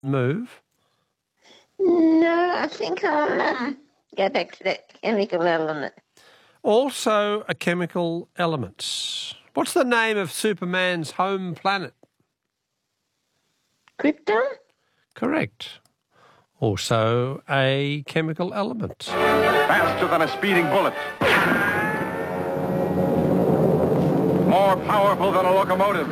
move? No, I think I'll go back to that chemical element. Also a chemical element. What's the name of Superman's home planet? Krypton? Correct. Also a chemical element. Faster than a speeding bullet. More powerful than a locomotive.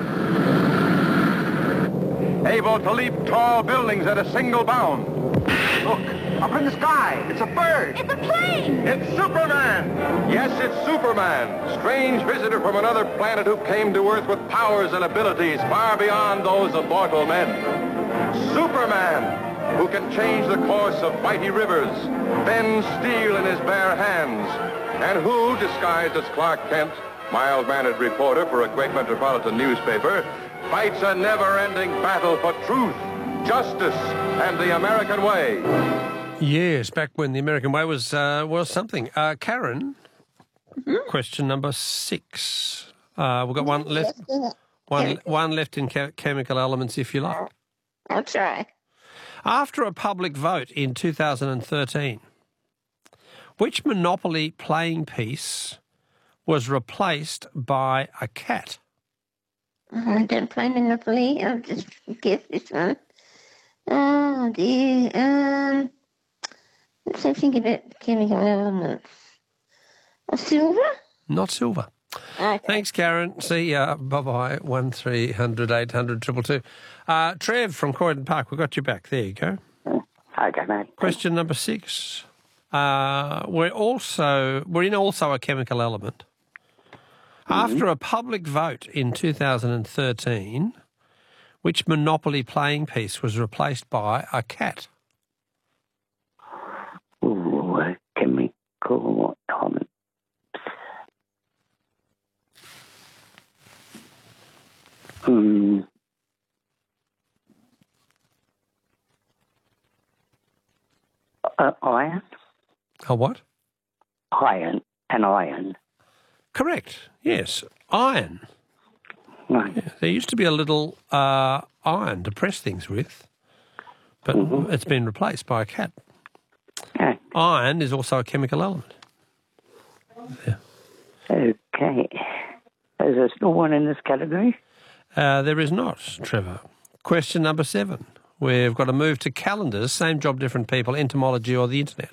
Able to leap tall buildings at a single bound. Look, up in the sky. It's a bird. It's a plane! It's Superman! Yes, it's Superman, strange visitor from another planet who came to Earth with powers and abilities far beyond those of mortal men. Superman, who can change the course of mighty rivers, bend steel in his bare hands, and who, disguised as Clark Kent, mild-mannered reporter for a great metropolitan newspaper, fights a never-ending battle for truth, justice, and the American way. Yes, back when the American way was something. Karen, question number 6. We've got one left. One left in chemical elements, if you like. I'll try. After a public vote in 2013, which Monopoly playing piece was replaced by a cat? I don't play Monopoly. I'll just guess this one. Oh, dear. Let's think about chemical elements. A silver? Not silver. Okay. Thanks, Karen. See ya. Bye-bye. 1300 800 222. Trev from Croydon Park, we've got you back. There you go. Okay, mate. Question number 6. We're in also a chemical element. After a public vote in 2013, which Monopoly playing piece was replaced by a cat? Ooh, a chemical element. Iron? A what? Iron. An iron. Correct. Yes. Iron. Right. Yeah, there used to be a little iron to press things with, but it's been replaced by a cat. Okay. Iron is also a chemical element. Yeah. Okay. Is there still one in this category? There is not, Trevor. Question number 7. We've got to move to calendars, same job, different people, entomology or the internet.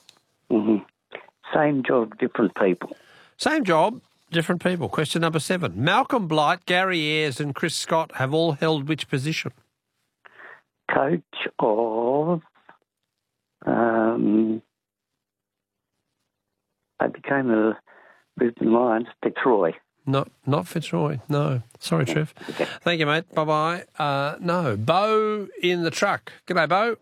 Same job, different people. Same job, different people. Question number 7. Malcolm Blight, Gary Ayres and Chris Scott have all held which position? Coach of... I became a Brisbane Lions, Fitzroy. Not Fitzroy, no. Sorry, Trev. Okay. Thank you, mate. Bye-bye. No, Bo in the truck. G'day, Bo.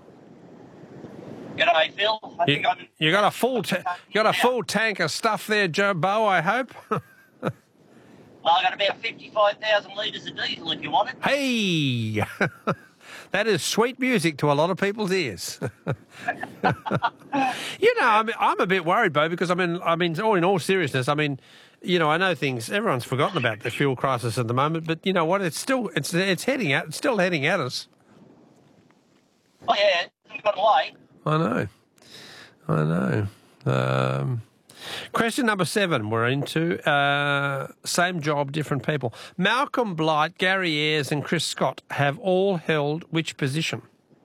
G'day, Phil. You got a full tank of stuff there, Joe Bo, I hope. Well, I got about 55,000 litres of diesel if you want it. Hey! That is sweet music to a lot of people's ears. I'm a bit worried, Bo, because I mean, in all seriousness, I know things. Everyone's forgotten about the fuel crisis at the moment, but you know what? It's still heading out. It's still heading at us. Oh yeah, it's got away. I know. Question number 7. We're into same job, different people. Malcolm Blight, Gary Ayres and Chris Scott have all held which position?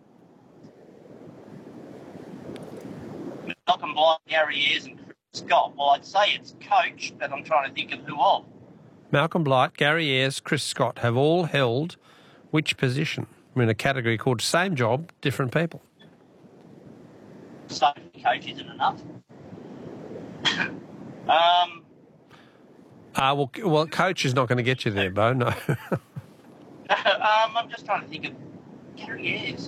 Malcolm Blight, Gary Ayres and Chris Scott. Well, I'd say it's coach, but I'm trying to think of who of. Malcolm Blight, Gary Ayres, Chris Scott have all held which position? We're in a category called same job, different people. So coach isn't enough. Well, coach is not going to get you there, Bo, no. I'm just trying to think of Gary Ayres.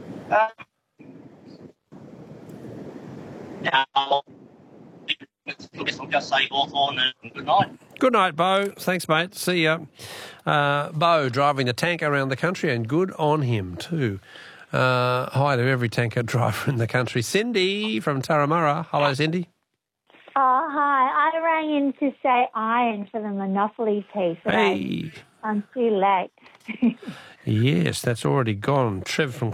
I'll just say Hawthorn and good night. Good night, Bo. Thanks, mate. See ya. Bo driving the tanker around the country, and good on him too. Hi to every tanker driver in the country. Cindy from Turramurra. Hello, Cindy. Oh, hi. I rang in to say iron for the Monopoly piece. Hey. I'm too late. Yes, that's already gone. Trev from